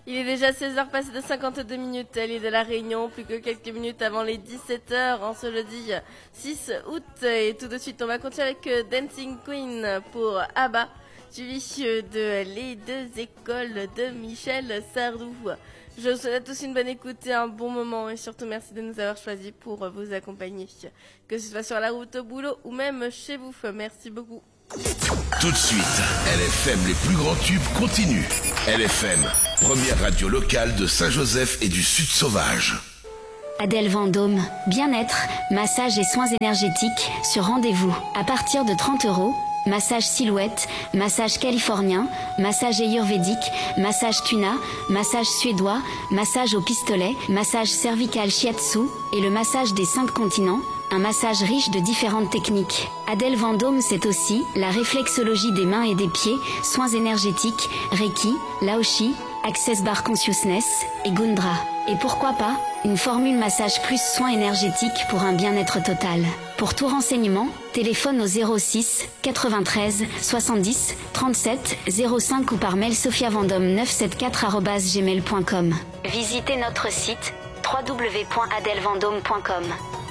Il est déjà 16h passé de 52 minutes à l'île de la Réunion, plus que quelques minutes avant les 17h en ce jeudi 6 août. Et tout de suite, on va continuer avec Dancing Queen pour ABBA, suivi de Les deux écoles de Michel Sardou. Je vous souhaite à tous une bonne écoute et un bon moment et surtout merci de nous avoir choisis pour vous accompagner, que ce soit sur la route au boulot ou même chez vous. Merci beaucoup. Tout de suite, LFM, les plus grands tubes continuent. LFM, première radio locale de Saint-Joseph et du Sud Sauvage. Adèle Vendôme, bien-être, massage et soins énergétiques sur rendez-vous à partir de 30 €. Massage silhouette, massage californien, massage ayurvédique, massage tuna, massage suédois, massage au pistolet, massage cervical shiatsu et le massage des 5 continents, un massage riche de différentes techniques. Adèle Vendôme, c'est aussi la réflexologie des mains et des pieds, soins énergétiques, Reiki, Laoshi, Access Bar Consciousness et Gundra. Et pourquoi pas, une formule massage plus soins énergétiques pour un bien-être total. Pour tout renseignement, téléphone au 06 93 70 37 05 ou par mail sophiavendome974@gmail.com. Visitez notre site www.adelvendome.com.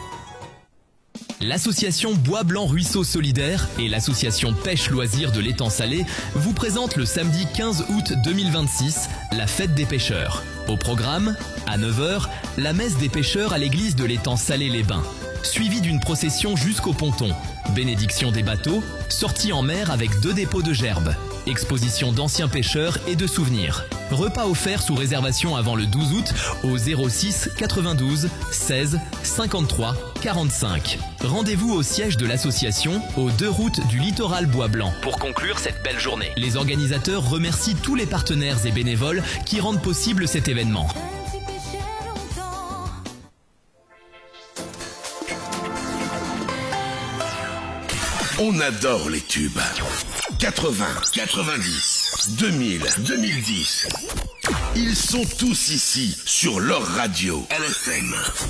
L'association Bois Blanc Ruisseau Solidaire et l'association Pêche Loisirs de l'Étang Salé vous présentent le samedi 15 août 2026 la fête des pêcheurs. Au programme, à 9h, la messe des pêcheurs à l'église de l'Étang Salé-les-Bains, suivie d'une procession jusqu'au ponton, bénédiction des bateaux, sortie en mer avec 2 dépôts de gerbes, exposition d'anciens pêcheurs et de souvenirs. Repas offerts sous réservation avant le 12 août au 06 92 16 53 45. Rendez-vous au siège de l'association, aux 2 routes du littoral Bois Blanc, pour conclure cette belle journée. Les organisateurs remercient tous les partenaires et bénévoles qui rendent possible cet événement. On adore les tubes. 80, 90, 2000, 2010. Ils sont tous ici sur leur radio. LFM.